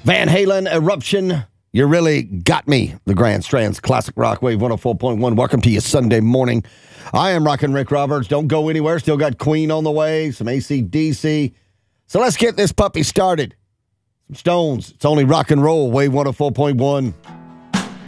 Van Halen, Eruption. You really got me. The Grand Strands Classic Rock Wave 104.1. Welcome to you Sunday morning. I am Rockin' Rick Roberts. Don't go anywhere. Still got Queen on the way, some AC/DC. So let's get this puppy started. Some Stones. It's only rock and roll. Wave 104.1.